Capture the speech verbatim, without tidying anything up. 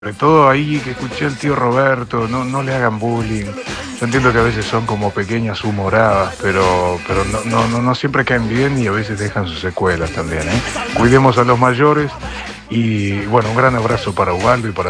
Sobre todo ahí que escuché al tío Roberto, no, no le hagan bullying. Yo entiendo que a veces son como pequeñas humoradas, pero, pero no, no, no, no siempre caen bien y a veces dejan sus secuelas también, ¿eh? Cuidemos a los mayores y bueno, un gran abrazo para Ubaldo y para